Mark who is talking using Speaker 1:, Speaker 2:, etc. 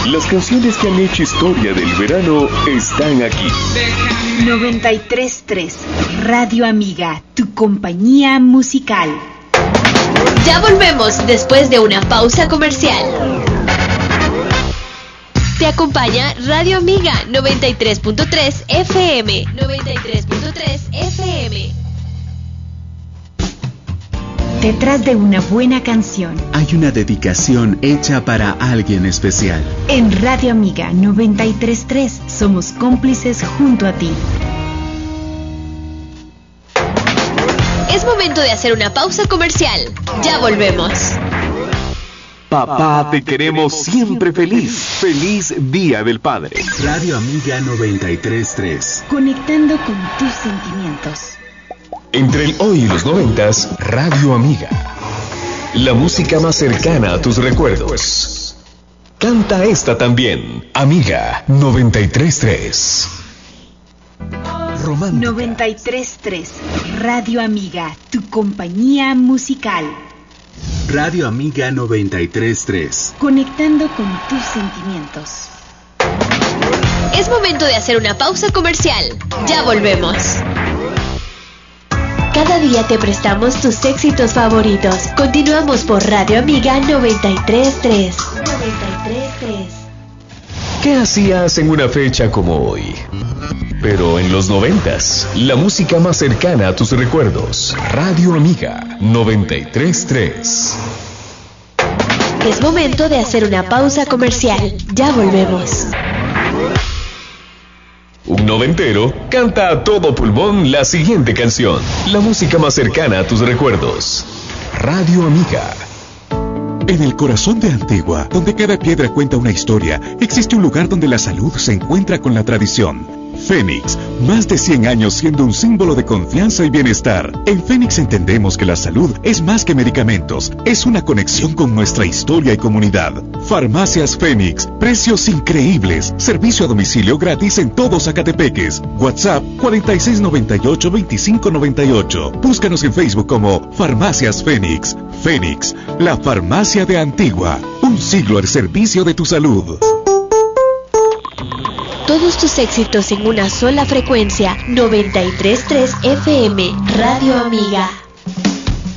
Speaker 1: Las canciones que han hecho historia del verano están aquí.
Speaker 2: 93.3 Radio Amiga, tu compañía musical.
Speaker 3: Ya volvemos después de una pausa comercial. Te acompaña Radio Amiga 93.3 FM. 93.3 FM.
Speaker 2: Detrás de una buena canción
Speaker 4: hay una dedicación hecha para alguien especial.
Speaker 2: En Radio Amiga 93.3 somos cómplices junto a ti.
Speaker 3: Es momento de hacer una pausa comercial. Ya volvemos.
Speaker 1: Papá, te queremos siempre feliz. Feliz Día del Padre.
Speaker 4: Radio Amiga 93.3.
Speaker 2: Conectando con tus sentimientos.
Speaker 1: Entre el hoy y los 90s, Radio Amiga. La música más cercana a tus recuerdos. Canta esta también. Amiga 93.3.
Speaker 2: Romántica. 93.3 Radio Amiga, tu compañía musical.
Speaker 4: Radio Amiga 93.3.
Speaker 2: Conectando con tus sentimientos.
Speaker 3: Es momento de hacer una pausa comercial. Ya volvemos. Cada día te prestamos tus éxitos favoritos. Continuamos por Radio Amiga 93.3. 93.3.
Speaker 1: ¿Qué hacías en una fecha como hoy? Pero en los 90s, la música más cercana a tus recuerdos. Radio Amiga 93.3.
Speaker 3: Es momento de hacer una pausa comercial. Ya volvemos.
Speaker 1: Un noventero canta a todo pulmón la siguiente canción. La música más cercana a tus recuerdos. Radio Amiga.
Speaker 5: En el corazón de Antigua, donde cada piedra cuenta una historia, existe un lugar donde la salud se encuentra con la tradición. Fénix, más de 100 años siendo un símbolo de confianza y bienestar. En Fénix entendemos que la salud es más que medicamentos, es una conexión con nuestra historia y comunidad. Farmacias Fénix, precios increíbles, servicio a domicilio gratis en todo Zacatepeques. WhatsApp 4698-2598. Búscanos en Facebook como Farmacias Fénix. Fénix, la farmacia de Antigua. Un siglo al servicio de tu salud.
Speaker 3: Todos tus éxitos en una sola frecuencia. 93.3 FM, Radio Amiga.